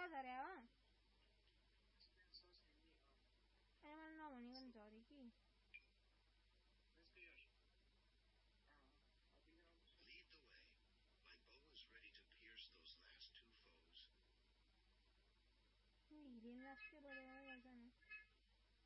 धरिया मैं ना होनी कौन चाह रही की Lead the way. My bow is ready to pierce those last two foes. लीजिए लास्ट के बोले